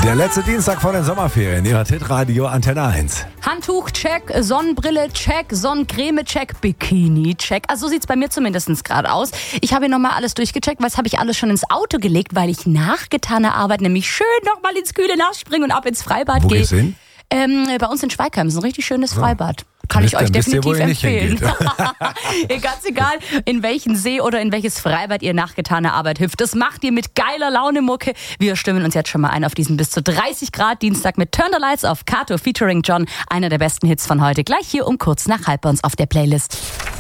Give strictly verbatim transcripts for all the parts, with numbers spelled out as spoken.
Der letzte Dienstag vor den Sommerferien, ihr hört Hitradio Antenne eins. Handtuch, check, Sonnenbrille, check, Sonnencreme, check, Bikini, check. Also so sieht's bei mir zumindest gerade aus. Ich habe hier nochmal alles durchgecheckt, weil das habe ich alles schon ins Auto gelegt, weil ich nach getaner Arbeit nämlich schön nochmal ins kühle Nass springen und ab ins Freibad Wo gehe. gehst du hin? Ähm, bei uns in Schweigheim ist ein richtig schönes Freibad. Kann Wisst ich euch ihr- wisst ihr, definitiv wo ihr nicht empfehlen. hingeht? Ganz egal, in welchen See oder in welches Freibad ihr nach getaner Arbeit hüpft. Das macht ihr mit geiler Laune-Mucke. Wir stimmen uns jetzt schon mal ein auf diesen bis zu dreißig Grad Dienstag mit Turn the Lights auf Kato featuring John. Einer der besten Hits von heute. Gleich hier um kurz nach halb bei uns auf der Playlist.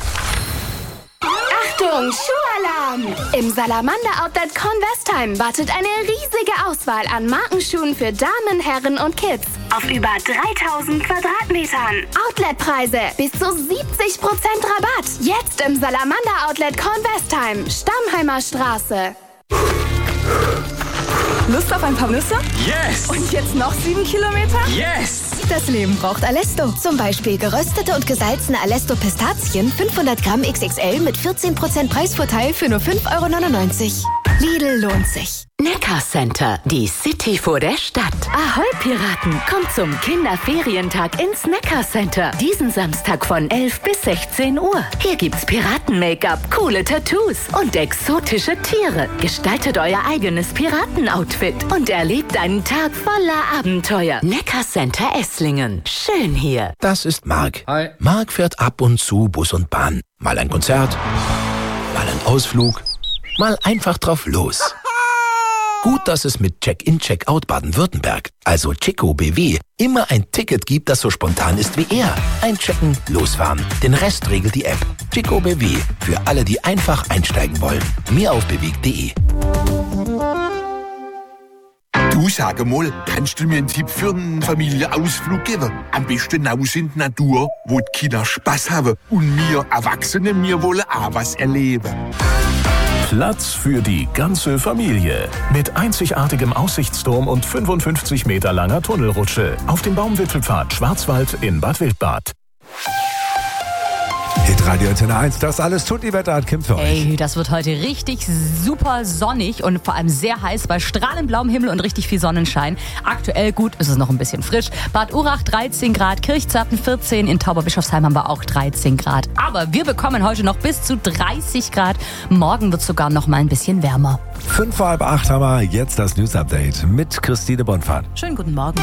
Achtung, Schuhalarm! Im Salamander Outlet Convestheim wartet eine riesige Auswahl an Markenschuhen für Damen, Herren und Kids. Auf über dreitausend Quadratmetern. Outletpreise bis zu siebzig Prozent Rabatt. Jetzt im Salamander Outlet Convestheim, Stammheimer Straße. Lust auf ein paar Nüsse? Yes! Und jetzt noch sieben Kilometer? Yes! Das Leben braucht Alesto. Zum Beispiel geröstete und gesalzene Alesto Pistazien fünfhundert Gramm X X L mit vierzehn Prozent Preisvorteil für nur fünf Euro neunundneunzig. Lidl lohnt sich. Neckar Center, die City vor der Stadt. Ahoi Piraten, kommt zum Kinderferientag ins Neckar Center. Diesen Samstag von elf bis sechzehn Uhr. Hier gibt's Piraten-Make-up, coole Tattoos und exotische Tiere. Gestaltet euer eigenes Piraten-Outfit und erlebt einen Tag voller Abenteuer. Neckar Center Esslingen. Schön hier. Das ist Marc. Hi. Marc fährt ab und zu Bus und Bahn. Mal ein Konzert, mal ein Ausflug, mal einfach drauf los. Gut, dass es mit Check-in, Check-out Baden-Württemberg, also Chico B W, immer ein Ticket gibt, das so spontan ist wie er. Einchecken, losfahren. Den Rest regelt die App. Chico B W, für alle, die einfach einsteigen wollen. Mehr auf bewegt punkt de. Du, sag mal, kannst du mir einen Tipp für einen Familienausflug geben? Am besten raus in die Natur, wo die Kinder Spaß haben und wir Erwachsene, wir wollen auch was erleben. Platz für die ganze Familie. Mit einzigartigem Aussichtsturm und fünfundfünfzig Meter langer Tunnelrutsche auf dem Baumwipfelpfad Schwarzwald in Bad Wildbad. Hitradio Antenne eins, das alles tut die Wetter hat Kim für euch. Ey, das wird heute richtig super sonnig und vor allem sehr heiß bei strahlend blauem Himmel und richtig viel Sonnenschein. Aktuell gut, ist es noch ein bisschen frisch. Bad Urach dreizehn Grad, Kirchzarten vierzehn, in Tauberbischofsheim haben wir auch dreizehn Grad. Aber wir bekommen heute noch bis zu dreißig Grad. Morgen wird es sogar noch mal ein bisschen wärmer. Fünf vor halb acht haben wir jetzt das News Update mit Christine Bonfahrt. Schönen guten Morgen.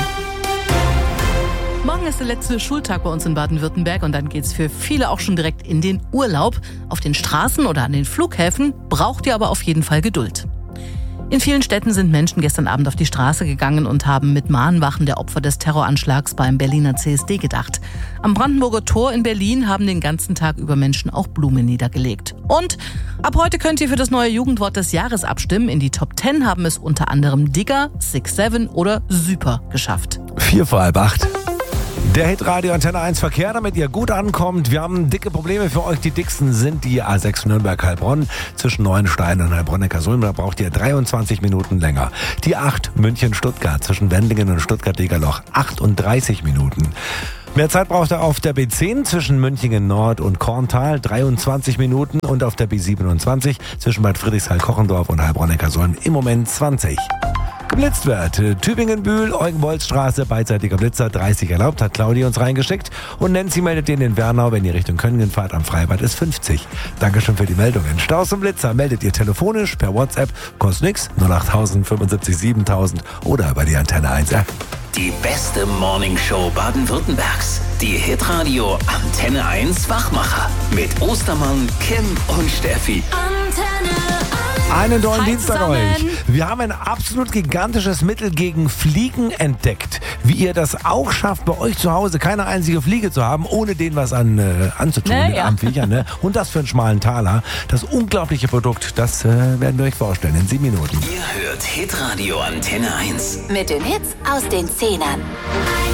Morgen ist der letzte Schultag bei uns in Baden-Württemberg und dann geht's für viele auch schon direkt in den Urlaub. Auf den Straßen oder an den Flughäfen braucht ihr aber auf jeden Fall Geduld. In vielen Städten sind Menschen gestern Abend auf die Straße gegangen und haben mit Mahnwachen der Opfer des Terroranschlags beim Berliner C S D gedacht. Am Brandenburger Tor in Berlin haben den ganzen Tag über Menschen auch Blumen niedergelegt. Und ab heute könnt ihr für das neue Jugendwort des Jahres abstimmen. In die Top zehn haben es unter anderem Digger, Six Seven oder Super geschafft. Vier vor halb acht. Der Hitradio Antenne eins Verkehr, damit ihr gut ankommt. Wir haben dicke Probleme für euch. Die dicksten sind die A sechs Nürnberg-Heilbronn zwischen Neuenstein und Heilbronn-Neckarsulm. Da braucht ihr dreiundzwanzig Minuten länger. Die acht München-Stuttgart zwischen Wendlingen und Stuttgart-Degerloch achtunddreißig Minuten. Mehr Zeit braucht ihr auf der B zehn zwischen Münchingen Nord und Korntal, dreiundzwanzig Minuten. Und auf der B siebenundzwanzig zwischen Bad Friedrichshain-Kochendorf und Heilbronn-Neckarsulm im Moment zwanzig. Geblitzt wird. Tübingen-Bühl, Eugen-Bolz-Straße, beidseitiger Blitzer, dreißig erlaubt, hat Claudia uns reingeschickt. Und Nancy meldet den in Wernau, wenn ihr Richtung Könningen fahrt, am Freibad ist fünfzig. Dankeschön für die Meldungen. Staus und Blitzer meldet ihr telefonisch, per WhatsApp, kostet nix, null acht null null fünfundsiebzig siebentausend oder über die Antenne eins App. Die beste Morningshow Baden-Württembergs. Die Hitradio Antenne eins Wachmacher. Mit Ostermann, Kim und Steffi. Antenne Einen tollen Hi Dienstag zusammen. euch. Wir haben ein absolut gigantisches Mittel gegen Fliegen entdeckt. Wie ihr das auch schafft, bei euch zu Hause keine einzige Fliege zu haben, ohne denen was an, äh, anzutun Ne, mit ja. armen Viechern. Ne? Und das für einen schmalen Taler. Das unglaubliche Produkt, das äh, werden wir euch vorstellen in sieben Minuten. Ihr hört Hitradio Antenne eins. Mit den Hits aus den Zehnern.